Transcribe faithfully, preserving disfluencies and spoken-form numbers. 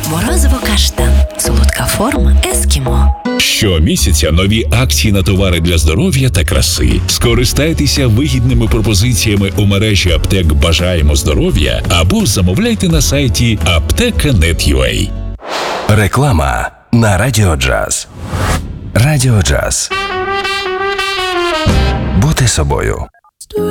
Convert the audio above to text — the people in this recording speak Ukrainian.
Морозиво каштан. Солодка форма ескімо. Щомісяця нові акції на товари для здоров'я та краси. Скористайтеся вигідними пропозиціями у мережі аптек «Бажаємо здоров'я» або замовляйте на сайті аптека крапка нет крапка ю а. Реклама на Радіо Джаз. Радіо Джаз. Бути собою.